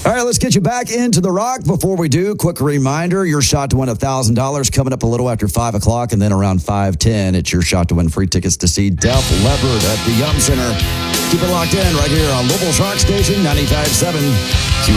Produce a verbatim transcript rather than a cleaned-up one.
All right, let's get you back into the rock. Before we do, quick reminder, your shot to win one thousand dollars coming up a little after five o'clock, and then around five ten, it's your shot to win free tickets to see Def Leppard at the Yum Center. Keep it locked in right here on Louisville's Rock Station, ninety-five point seven.